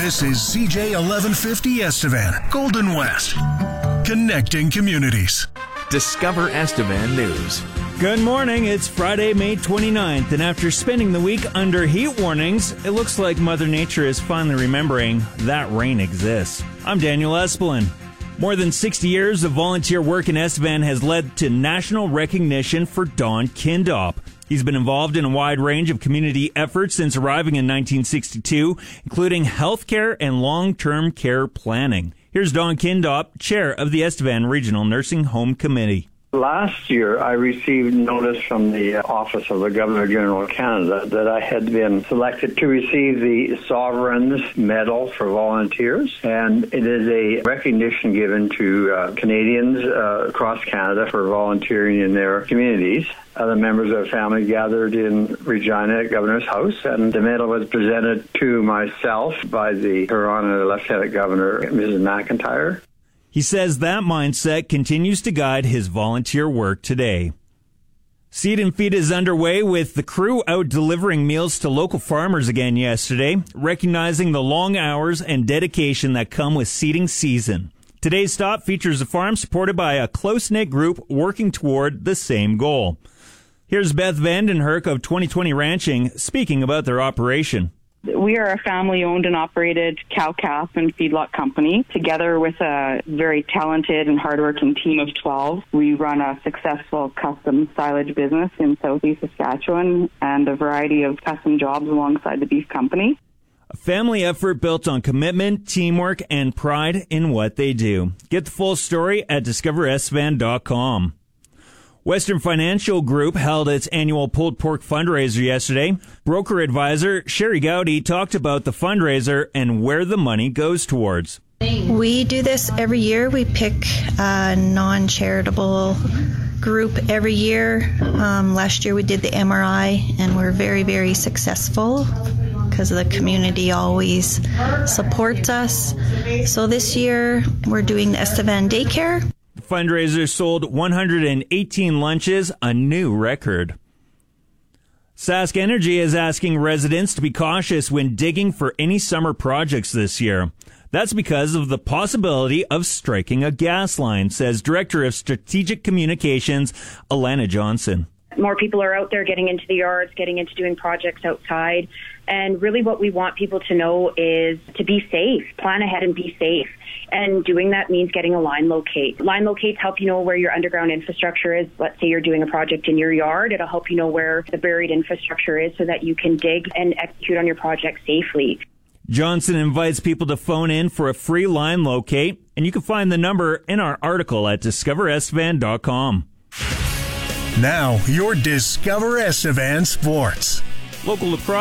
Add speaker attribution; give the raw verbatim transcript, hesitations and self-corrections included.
Speaker 1: This is C J eleven fifty Estevan, Golden West. Connecting communities.
Speaker 2: Discover Estevan News.
Speaker 3: Good morning. It's Friday, May twenty-ninth, and after spending the week under heat warnings, it looks like Mother Nature is finally remembering that rain exists. I'm Daniel Espelin. More than sixty years of volunteer work in Estevan has led to national recognition for Don Kindop. He's been involved in a wide range of community efforts since arriving in nineteen sixty-two, including healthcare and long-term care planning. Here's Don Kindop, chair of the Estevan Regional Nursing Home Committee.
Speaker 4: Last year, I received notice from the Office of the Governor-General of Canada that I had been selected to receive the Sovereign's Medal for volunteers, and it is a recognition given to uh, Canadians uh, across Canada for volunteering in their communities. Other members of the family gathered in Regina at Governor's House, and the medal was presented to myself by the Huron Lieutenant Governor, Missus McIntyre.
Speaker 3: He says that mindset continues to guide his volunteer work today. Seed and Feed is underway with the crew out delivering meals to local farmers again yesterday, recognizing the long hours and dedication that come with seeding season. Today's stop features a farm supported by a close-knit group working toward the same goal. Here's Beth Vandenherk of twenty twenty Ranching speaking about their operation.
Speaker 5: We are a family-owned and operated cow-calf and feedlot company. Together with a very talented and hardworking team of twelve, we run a successful custom silage business in southeast Saskatchewan and a variety of custom jobs alongside the beef company.
Speaker 3: A family effort built on commitment, teamwork, and pride in what they do. Get the full story at discover estevan dot com. Western Financial Group held its annual pulled pork fundraiser yesterday. Broker advisor Sherry Gowdy talked about the fundraiser and where the money goes towards.
Speaker 6: We do this every year. We pick a non-charitable group every year. Um, last year we did the M R I, and we're very, very successful because the community always supports us. So this year we're doing the Estevan Daycare.
Speaker 3: The fundraiser sold one hundred eighteen lunches, a new record. Sask Energy is asking residents to be cautious when digging for any summer projects this year. That's because of the possibility of striking a gas line, says Director of Strategic Communications, Alana Johnson.
Speaker 7: More people are out there getting into the yards, getting into doing projects outside. And really what we want people to know is to be safe, plan ahead and be safe. And doing that means getting a line locate. Line locates help you know where your underground infrastructure is. Let's say you're doing a project in your yard. It'll help you know where the buried infrastructure is so that you can dig and execute on your project safely.
Speaker 3: Johnson invites people to phone in for a free line locate, and you can find the number in our article at discover estevan dot com.
Speaker 1: Now, your Discover Estevan Sports.
Speaker 3: Local lacrosse